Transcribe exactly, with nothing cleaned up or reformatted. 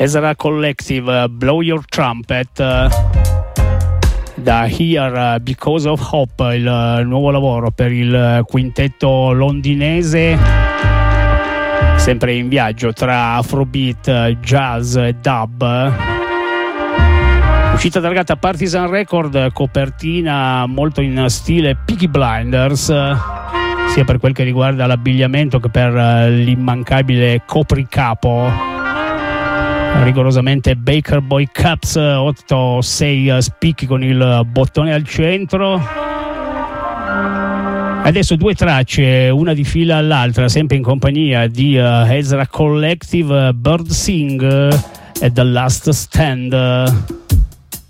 Ezra Collective, Blow Your Trumpet, da Here Because of Hope, il nuovo lavoro per il quintetto londinese, sempre in viaggio tra afrobeat, jazz e dub. Uscita targata Partisan Record, copertina molto in stile Peaky Blinders, sia per quel che riguarda l'abbigliamento che per l'immancabile copricapo, rigorosamente Baker Boy Caps, otto sei spicchi con il bottone al centro. Adesso due tracce, una di fila all'altra, sempre in compagnia di uh, Ezra Collective, Bird Sing e The Last Stand.